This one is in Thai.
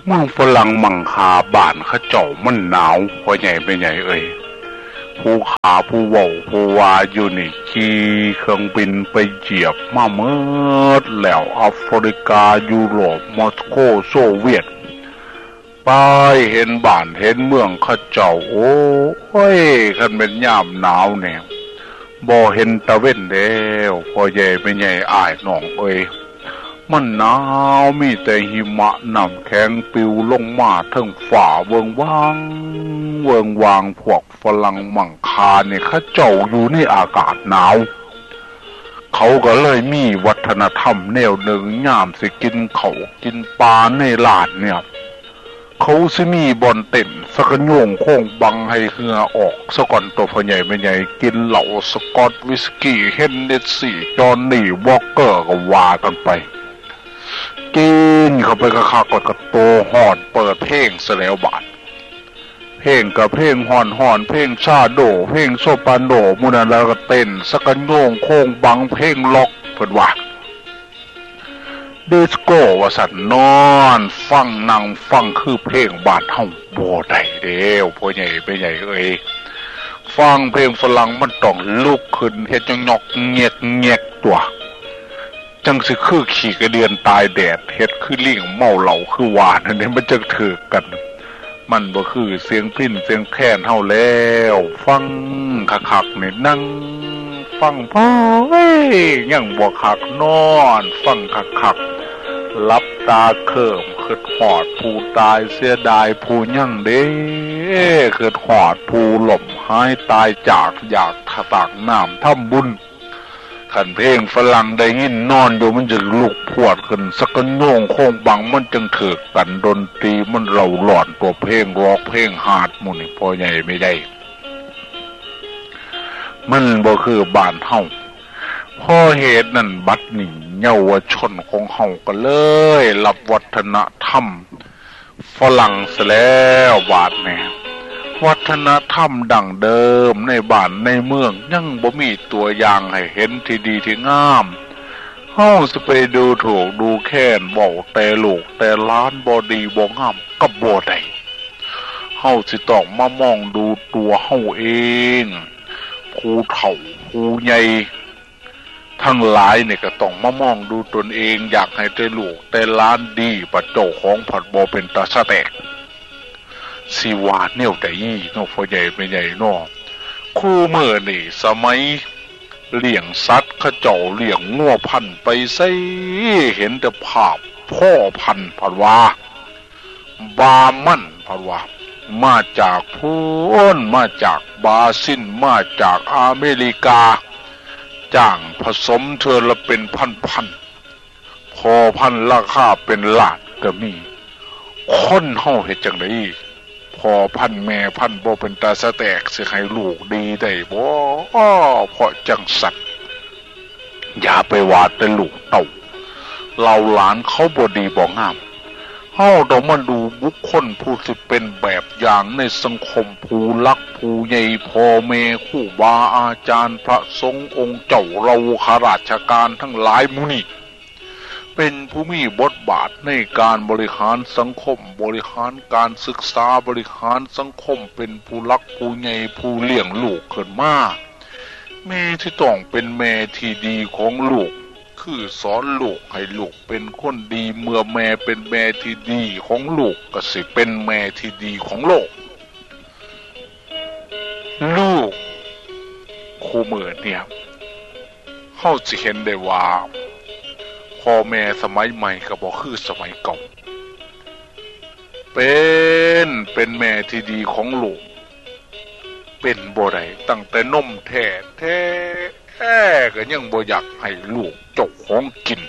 เมืองฝรั่งมังคาบ้านเขาเจ้ามันหนาวพอใหญ่ไปใหญ่เอ่ยผู้ขาผู้เว้าผู้วาอยู่นี่ขี่เครื่องบินไปเหยียบมาเมิดแล้วแอฟริกายุโรปมอสโกโซเวียตไปเห็นบ้านเห็นเมืองเขาเจ้าโอ้ยคันเป็นยามหนาวเนี่ยบ่เห็นตะเว้นแล้วพอใหญ่ไปใหญ่อายน้องเอ้ยมันหนาวมีแต่หิมะน้ำแข็งปิวลงมาทั้งฝ่าเวิงว่างเวิงวางพวกฝรั่งมังคาเนี่ยเขาเจ้าอยู่ในอากาศหนาวเขาก็เลยมีวัฒนธรรมแนวหนึ่งยามสิกินเขากินปลาในลาดเนี่ยเขาสิมีบอนเต้นสกโยงโค้งบังให้เหงื่อออกสก่อนตัวพ่อใหญ่แม่ใหญ่กินเหล้าสกอตวิสกี้เฮนเนสซี่จอห์นนี่วอลเกอร์ก็ว่ากันไปกินเข้าไปกระคากดกระโตหอดเปิดเพลงเสลวบาทเพลงกับเพลงหอนเพลงชาโดเพลงโซปานโดมูนันแล้วก็เต้นสกันโยงโค้งบังเพลงล็อกเพิ่นว่าดิสโก้ว่าสันนอนฟังนั่งฟังคือเพลงบาดเฮาบ่ได้เด้อพ่อใหญ่ไปใหญ่เอ้ยฟังเพลงฝรั่งมันต้องลุกขึ้นเฮ็ดยอกเงียกตัวจังสิคือขี่กระเดือนตายแดดเฮ็ดคือลิงเมาเหล้าคือหวานอันนี้มันจะถือกันมันบ่คือเสียงพิ้นเสียงแค้นเฮาแล้วฟังคักๆนี่นั่งฟังพ่อเอ้ยยังบ่คักนอนฟังคักๆลับตาเคิมคิดฮอดผู้ตายเสียดายผู้ยังเด้คิดฮอดผู้หล่มหายตายจากอยากตากน้ำทำบุญขันเพลงฝรั่งได้ยินนอนอยู่มันจะลุกพวดขึ้นสักโยงโค้งบังมันจึงถือกันดนตรีมันเราหลอนตัวเพลงร็อกเพลงฮาร์ดมุนี่พอใหญ่ไม่ได้มันบ่คือบ้านเฮาเพราะเหตุนั้นบัดนี้เยาวชนของเฮาก็เลยรับวัฒนธรรมฝรั่งซะแล้วบาดแน่วัฒนธรรมดั้งเดิมในบ้านในเมืองยังบ่มีตัวอย่างให้เห็นที่ดีที่งามเฮาสิไปดูถูกดูแค้นเว้าแต่ลูกแต่ล้านบ่ดีบ่งามก็บ่ได้เฮาสิต้องมามองดูตัวเฮาเองผู้เฒ่าผู้ใหญ่ทั้งหลายเนี่ยก็ต้องมามองดูตนเองอยากให้แต่ลูกแต่ล้านดีปัจเจ้าของผัดบ่เป็นตาสะแตกสิว่าแนวใดเนาะพ่อใหญ่แม่ใหญ่เนาะคู่มื้อนี่สมัยเลี้ยงสัตว์เขาเจ้าเลี้ยงงัวพันธุ์ไปไสเห็นแต่ภาพพ่อพันธุ์พัดว่าบามันพัดว่ามาจากพูนมาจากบราซิลมาจากอเมริกาจ้างผสมเธอละเป็นพันพอพันราคาเป็นล้านก็มีคนเฮาเฮ็ดจังได๋พอพันแม่พันบ่เป็นตาสะแตกสิให้ลูกดีได้บ่เพราะจังสัตว์อย่าไปว่าแต่ลูกเต้าเราหลานเขาบ่ดีบ่งามเฮาต้องมาดูบุคคลผู้สิเป็นแบบอย่างในสังคมผู้รักผู้ใหญ่พ่อแม่ครูบาอาจารย์พระสงฆ์องค์เจ้าเราข้าราชการทั้งหลายหมู่นี้เป็นผู้มีบทบาทในการบริหารสังคมบริหารการศึกษาบริหารสังคมเป็นผู้รักผู้ใหญ่ผู้เลี้ยงลูกขึ้นมาแม่ที่ต้องเป็นแม่ที่ดีของลูกคือสอนลูกให้ลูกเป็นคนดีเมื่อแม่เป็นแม่ที่ดีของลูกก็สิเป็นแม่ที่ดีของโลกลูกคู่มือเนี่ยเขาจะเห็นได้ว่าพ่อแม่สมัยใหม่ก็บ่คือสมัยเก่าเป็นแม่ที่ดีของลูกเป็นบ่ได้ตั้งแต่นมแท้ก็ยังบ่อยากให้ลูกเจ้าของกิน